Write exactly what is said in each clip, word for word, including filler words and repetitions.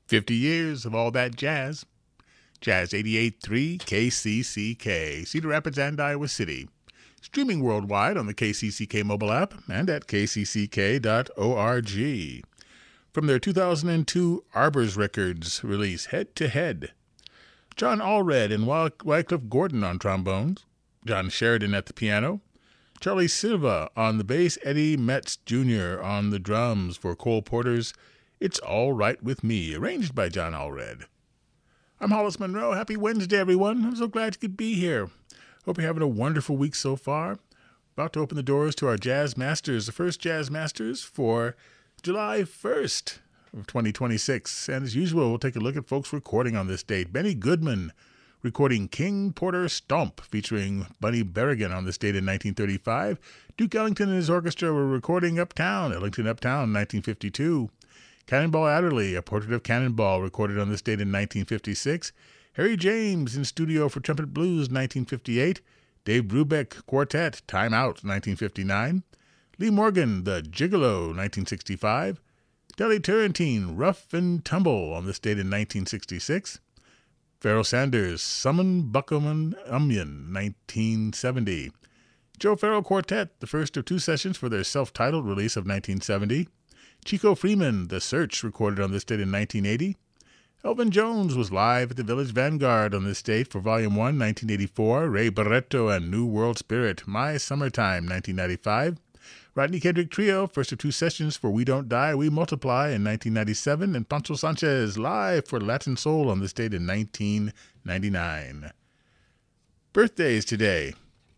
fifty years of all that jazz. Jazz eighty-eight point three K C C K, Cedar Rapids and Iowa City. Streaming worldwide on the K C C K mobile app and at k c c k dot org. From their two thousand two Arbors Records release, Head to Head. John Allred and Wycliffe Gordon on trombones. John Sheridan at the piano. Charlie Silva on the bass. Eddie Metz Junior on the drums for Cole Porter's It's All Right With Me, arranged by John Allred. I'm Hollis Monroe. Happy Wednesday, everyone. I'm so glad you could be here. Hope you're having a wonderful week so far. About to open the doors to our Jazz Masters, the first Jazz Masters for July first of twenty twenty-six. And as usual, we'll take a look at folks recording on this date. Benny Goodman recording King Porter Stomp, featuring Bunny Berrigan on this date in nineteen thirty-five. Duke Ellington and his orchestra were recording Uptown, Ellington Uptown, nineteen fifty-two. Cannonball Adderley, A Portrait of Cannonball, recorded on this date in nineteen fifty-six. Harry James in studio for Trumpet Blues, nineteen fifty-eight. Dave Brubeck Quartet, Time Out, nineteen fifty-nine. Lee Morgan, The Gigolo, nineteen sixty-five. Delly Turrentine, Rough and Tumble, on this date in nineteen sixty-six. Pharoah Sanders, Summon Buckham Onion, nineteen seventy. Joe Farrell Quartet, the first of two sessions for their self-titled release of nineteen seventy. Chico Freeman, The Search, recorded on this date in nineteen eighty. Elvin Jones was live at the Village Vanguard on this date for Volume one, nineteen eighty-four. Ray Barretto and New World Spirit, My Summertime, nineteen ninety-five. Rodney Kendrick Trio, first of two sessions for We Don't Die, We Multiply in nineteen ninety-seven. And Pancho Sanchez, live for Latin Soul on this date in nineteen ninety-nine. Birthdays today.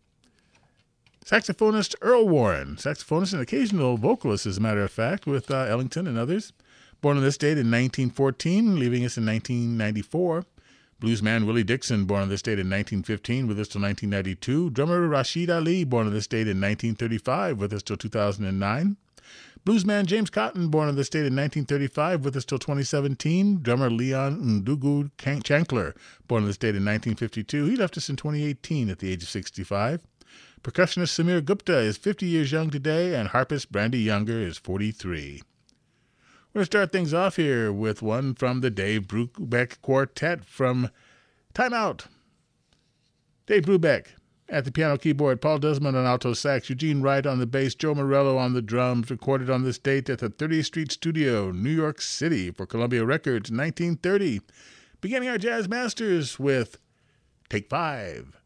Saxophonist Earl Warren, saxophonist and occasional vocalist, as a matter of fact, with uh, Ellington and others. Born on this date in nineteen fourteen, leaving us in nineteen ninety-four. Bluesman Willie Dixon, born on this date in nineteen fifteen, with us till nineteen ninety-two. Drummer Rashid Ali, born on this date in nineteen thirty-five, with us till two thousand nine. Bluesman James Cotton, born on this date in nineteen thirty-five, with us till twenty seventeen. Drummer Leon Ndugu Chankler, born on this date in nineteen fifty-two. He left us in twenty eighteen at the age of sixty-five. Percussionist Samir Gupta is fifty years young today, and harpist Brandy Younger is forty-three. We're going to start things off here with one from the Dave Brubeck Quartet from Time Out. Dave Brubeck at the piano keyboard, Paul Desmond on alto sax, Eugene Wright on the bass, Joe Morello on the drums, recorded on this date at the thirtieth Street Studio, New York City for Columbia Records, nineteen thirty. Beginning our Jazz Masters with Take Five.